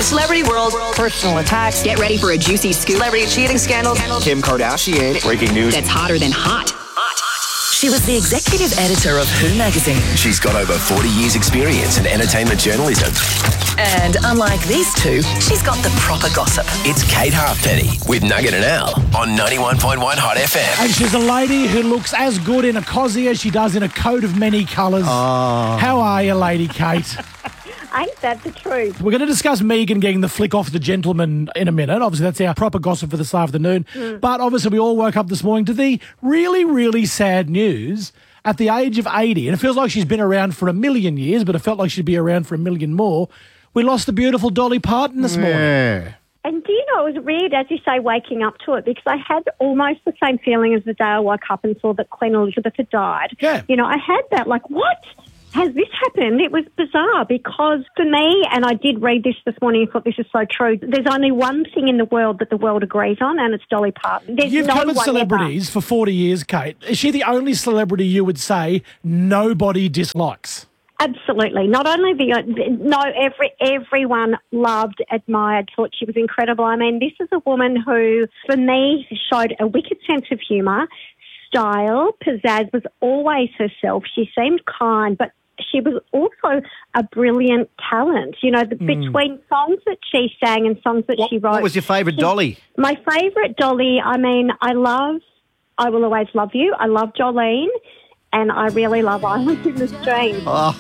Celebrity world, personal attacks. Get ready for a juicy scoop. Celebrity cheating scandals. Kim Kardashian. Breaking news that's hotter than hot. She was the executive editor of Who magazine. She's got over 40 years' experience in entertainment journalism. And unlike these two, she's got the proper gossip. It's Kate Halfpenny with Nugget and Al on 91.1 Hot FM. And she's a lady who looks as good in a cosy as she does in a coat of many colours. Oh. How are you, Lady Kate? Ain't that the truth? We're going to discuss Megan getting the flick off the gentleman in a minute. Obviously, that's our proper gossip for this afternoon. But obviously, we all woke up this morning to the really, really sad news at the age of 80. And it feels like she's been around for a million years, but it felt like she'd be around for a million more. We lost the beautiful Dolly Parton this morning. And do you know, it was weird, as you say, waking up to it, because I had almost the same feeling as the day I woke up and saw that Queen Elizabeth had died. Yeah. You know, I had that, like, what? Has this happened? It was bizarre because for me, and I did read this morning and thought this is so true, there's only one thing in the world that the world agrees on, and it's Dolly Parton. You've covered celebrities for 40 years, Kate. Is she the only celebrity you would say nobody dislikes? Absolutely. Not only everyone loved, admired, thought she was incredible. I mean, this is a woman who, for me, showed a wicked sense of humour, style, pizzazz, was always herself. She seemed kind, but she was also a brilliant talent. You know, between songs that she sang and songs that she wrote. What was your favourite Dolly? My favourite Dolly, I mean, I Will Always Love You. I love Jolene. And I really love Islands in the Stream.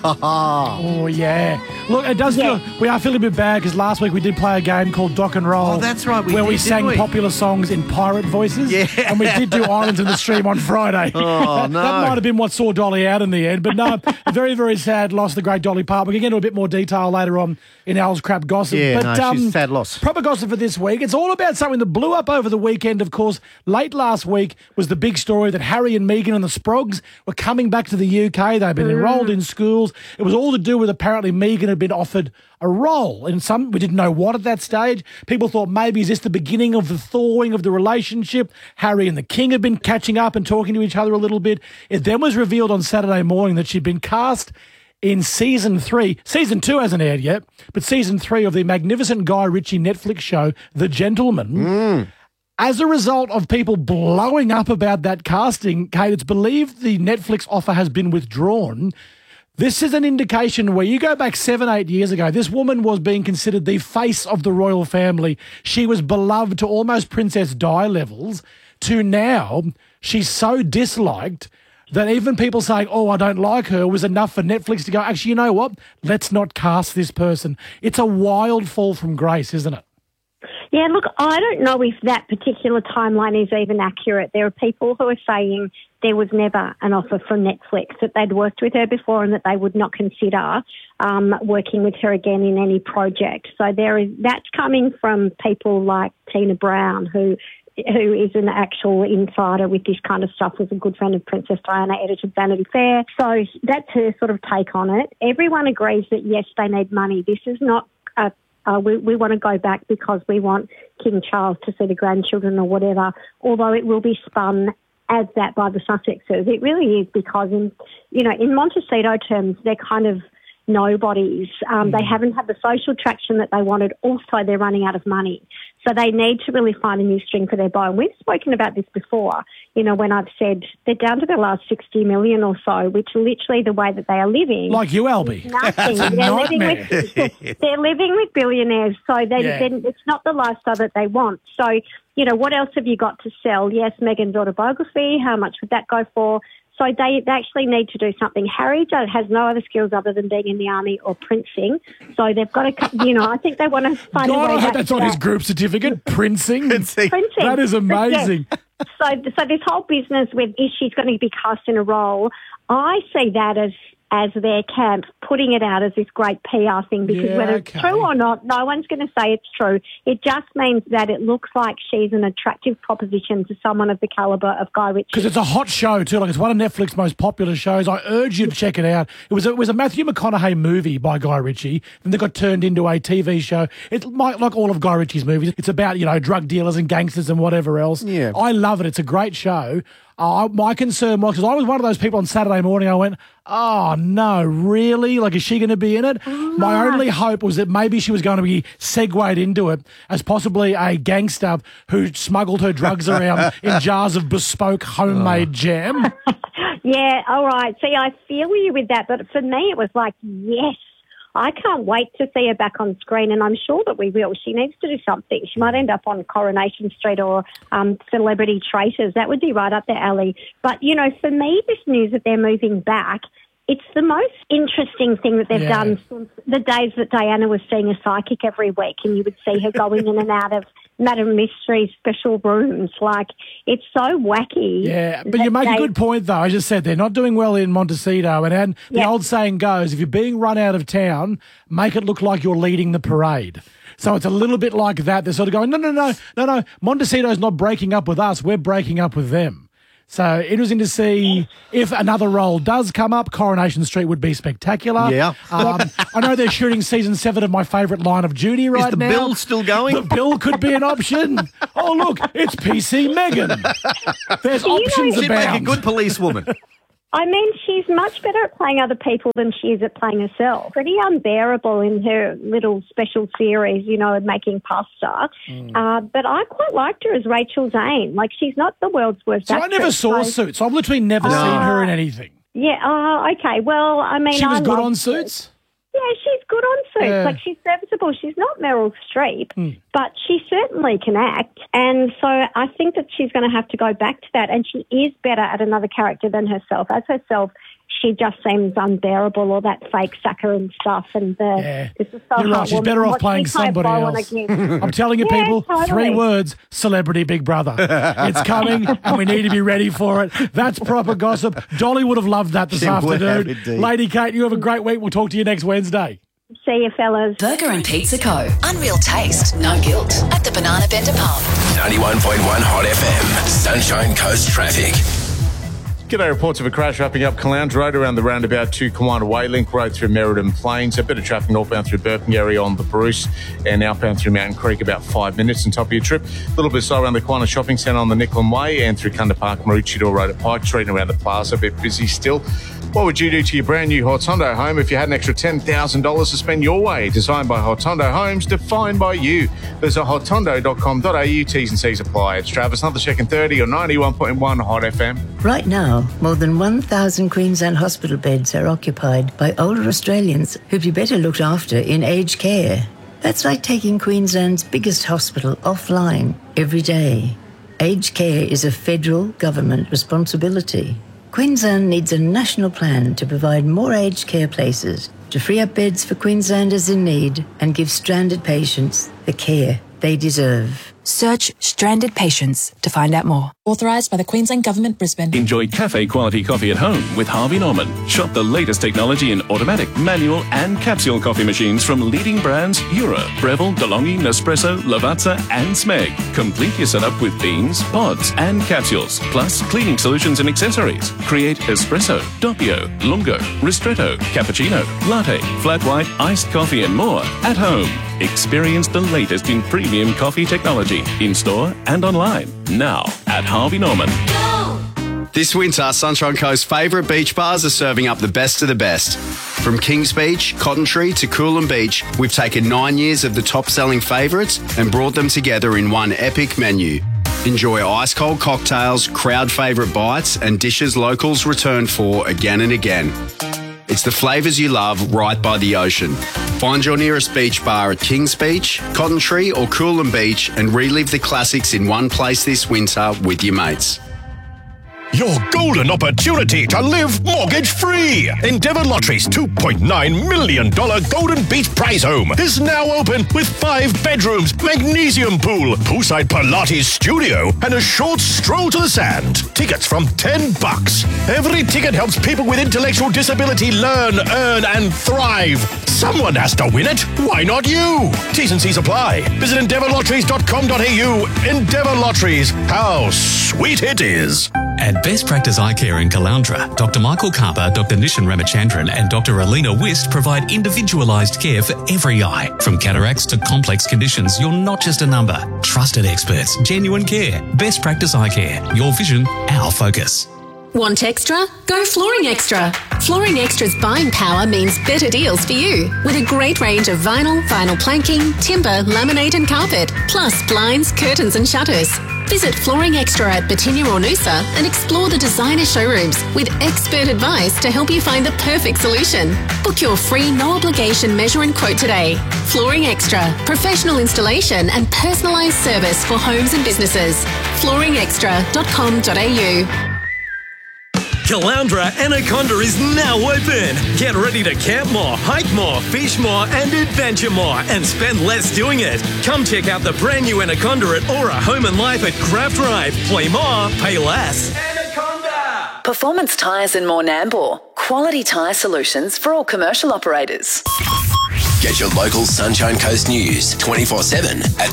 Oh, yeah. Look, it does feel... We are feeling a bit bad because last week we did play a game called Dock and Roll. Oh, that's right. Where we sang popular songs in pirate voices. Yeah. And we did do Islands in the Stream on Friday. Oh, no. That might have been what saw Dolly out in the end. But no, very, very sad loss, the great Dolly Parton. We can get into a bit more detail later on in Al's Crap Gossip. Yeah, but, she's a sad loss. Proper gossip for this week. It's all about something that blew up over the weekend, of course. Late last week was the big story that Harry and Meghan and the Sprogs were coming back to the UK. They've been enrolled in schools. It was all to do with apparently Meghan had been offered a role in some, we didn't know what at that stage. People thought maybe is this the beginning of the thawing of the relationship? Harry and the King had been catching up and talking to each other a little bit. It then was revealed on Saturday morning that she'd been cast in Season 3. Season 2 hasn't aired yet, but Season 3 of the magnificent Guy Ritchie Netflix show, The Gentleman. As a result of people blowing up about that casting, Kate, it's believed the Netflix offer has been withdrawn. This is an indication where you go back 7-8 years ago, this woman was being considered the face of the royal family. She was beloved to almost Princess Di levels, to now she's so disliked that even people saying, oh, I don't like her, was enough for Netflix to go, actually, you know what? Let's not cast this person. It's a wild fall from grace, isn't it? Yeah, look, I don't know if that particular timeline is even accurate. There are people who are saying there was never an offer from Netflix, that they'd worked with her before and that they would not consider working with her again in any project. So that's coming from people like Tina Brown, who is an actual insider with this kind of stuff, was a good friend of Princess Diana, edited Vanity Fair. So that's her sort of take on it. Everyone agrees that, yes, they need money. This is not we want to go back because we want King Charles to see the grandchildren or whatever, although it will be spun as that by the Sussexes. It really is because, in Montecito terms, they're kind of nobodies. They haven't had the social traction that they wanted. Also, they're running out of money. So they need to really find a new string for their bow. And we've spoken about this before, when I've said they're down to their last 60 million or so, which literally the way that they are living. Like you, Albie. Nothing. They're living with billionaires. So it's not the lifestyle that they want. So, what else have you got to sell? Yes, Meghan's autobiography. How much would that go for? So they actually need to do something. Harry has no other skills other than being in the army or princing. So they've got to, I think they want to find a way I hope back that's to on that. his group certificate, princing. Princing. That is amazing. Yeah. So this whole business with is she's going to be cast in a role, I see that as their camp putting it out as this great PR thing because whether it's true or not, no one's going to say it's true. It just means that it looks like she's an attractive proposition to someone of the calibre of Guy Ritchie. Because it's a hot show too. Like it's one of Netflix's most popular shows. I urge you to check it out. It was a Matthew McConaughey movie by Guy Ritchie, and they got turned into a TV show. It's like all of Guy Ritchie's movies. It's about drug dealers and gangsters and whatever else. Yeah. I love it. It's a great show. My concern was, because I was one of those people on Saturday morning, I went, oh, no, really? Like, is she going to be in it? My only hope was that maybe she was going to be segued into it as possibly a gangster who smuggled her drugs around in jars of bespoke homemade jam. Yeah, all right. See, I feel you with that, but for me it was like, yes. I can't wait to see her back on screen, and I'm sure that we will. She needs to do something. She might end up on Coronation Street or Celebrity Traitors. That would be right up their alley. But, you know, for me, this news that they're moving back, it's the most interesting thing that they've done since the days that Diana was seeing a psychic every week, and you would see her going in and out of Madam Mystery's special rooms. Like, it's so wacky. Yeah, but you make a good point, though. I just said they're not doing well in Montecito. And the old saying goes, if you're being run out of town, make it look like you're leading the parade. So it's a little bit like that. They're sort of going, no. Montecito's not breaking up with us. We're breaking up with them. So interesting to see if another role does come up. Coronation Street would be spectacular. Yeah. I know they're shooting season 7 of my favourite Line of Duty now. Is the bill still going? The bill could be an option. Oh, look, it's PC Megan. There's options She'd about. make a good policewoman. I mean, she's much better at playing other people than she is at playing herself. Pretty unbearable in her little special series, you know, making pasta. But I quite liked her as Rachel Zane. Like, she's not the world's worst actress. I never saw Suits. I've literally never seen her in anything. Yeah, okay. Well, I mean, she was good on Suits? Yeah, she's good on Suits. Yeah. Like, she's serviceable. She's not Meryl Streep, but she certainly can act. And so I think that she's going to have to go back to that. And she is better at another character than herself. As herself, she just seems unbearable, all that fake saccharine stuff. And this is so You're right. She's better off playing somebody else. I'm telling you, people, totally. 3 words, Celebrity Big Brother. It's coming, and we need to be ready for it. That's proper gossip. Dolly would have loved that this afternoon. Lady Kate, you have a great week. We'll talk to you next Wednesday. See you, fellas. Burger and Pizza Co. Unreal taste, no guilt. At the Banana Bender Pub. 91.1 Hot FM. Sunshine Coast traffic. G'day, reports of a crash wrapping up Caloundra Road around the roundabout to Kiwana Way, Link Road through Merredin Plains. A bit of traffic northbound through Burping area on the Bruce and outbound through Mountain Creek about 5 minutes on top of your trip. A little bit slow around the Kiwana Shopping Centre on the Nicklin Way and through Kunda Park, Maroochydore Road at Pike Street and around the plaza. A bit busy still. What would you do to your brand new Hotondo home if you had an extra $10,000 to spend your way? Designed by Hotondo Homes, defined by you. Visit hotondo.com.au, T's and C's apply. It's Travis Nothercheck and 30 or 91.1 Hot FM. Right now, more than 1,000 Queensland hospital beds are occupied by older Australians who'd be better looked after in aged care. That's like taking Queensland's biggest hospital offline every day. Aged care is a federal government responsibility. Queensland needs a national plan to provide more aged care places, to free up beds for Queenslanders in need and give stranded patients the care they deserve. Search Stranded Patients to find out more. Authorised by the Queensland Government, Brisbane. Enjoy cafe-quality coffee at home with Harvey Norman. Shop the latest technology in automatic, manual and capsule coffee machines from leading brands Jura, Breville, DeLonghi, Nespresso, Lavazza and Smeg. Complete your setup with beans, pods and capsules, plus cleaning solutions and accessories. Create espresso, doppio, lungo, ristretto, cappuccino, latte, flat white, iced coffee and more at home. Experience the latest in premium coffee technology in-store and online. Now at Harvey Norman. This winter, Sunshine Coast's favourite beach bars are serving up the best of the best. From Kings Beach, Cotton Tree to Coolum Beach, we've taken 9 years of the top-selling favourites and brought them together in one epic menu. Enjoy ice-cold cocktails, crowd favourite bites and dishes locals return for again and again. It's the flavours you love right by the ocean. Find your nearest beach bar at Kings Beach, Cotton Tree or Coolum Beach and relive the classics in one place this winter with your mates. Your golden opportunity to live mortgage-free. Endeavour Lottery's $2.9 million Golden Beach prize home is now open with 5 bedrooms, magnesium pool, poolside Pilates studio, and a short stroll to the sand. Tickets from $10. Every ticket helps people with intellectual disability learn, earn, and thrive. Someone has to win it. Why not you? T's and C's apply. Visit endeavourlotteries.com.au. Endeavour Lotteries. How sweet it is. At Best Practice Eye Care in Caloundra, Dr. Michael Karpa, Dr. Nishan Ramachandran and Dr. Alina Wist provide individualised care for every eye. From cataracts to complex conditions, you're not just a number. Trusted experts, genuine care. Best Practice Eye Care. Your vision, our focus. Want extra? Go Flooring Extra. Flooring Extra's buying power means better deals for you. With a great range of vinyl planking, timber, laminate and carpet, plus blinds, curtains and shutters. Visit Flooring Extra at Batinia or Noosa and explore the designer showrooms with expert advice to help you find the perfect solution. Book your free no-obligation measure and quote today. Flooring Extra. Professional installation and personalised service for homes and businesses. flooringextra.com.au. Caloundra Anaconda is now open. Get ready to camp more, hike more, fish more and adventure more and spend less doing it. Come check out the brand new Anaconda at Aura Home and Life at Craft Drive. Play more, pay less. Anaconda! Performance Tyres in Mornambour. Quality tyre solutions for all commercial operators. Get your local Sunshine Coast news 24/7 at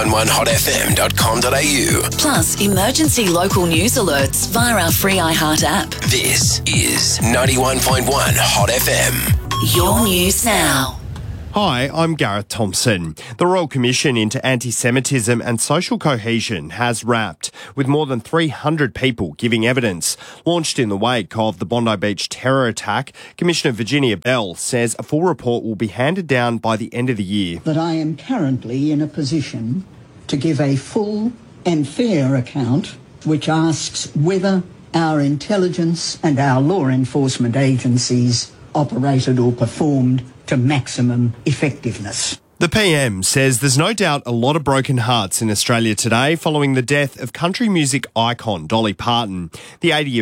911hotfm.com.au. Plus, emergency local news alerts via our free iHeart app. This is 91.1 Hot FM. Your news now. Hi, I'm Gareth Thompson. The Royal Commission into Anti-Semitism and Social Cohesion has wrapped, with more than 300 people giving evidence. Launched in the wake of the Bondi Beach terror attack, Commissioner Virginia Bell says a full report will be handed down by the end of the year. That I am currently in a position to give a full and fair account, which asks whether our intelligence and our law enforcement agencies operated or performed to maximum effectiveness. The PM says there's no doubt a lot of broken hearts in Australia today following the death of country music icon Dolly Parton. The 80-year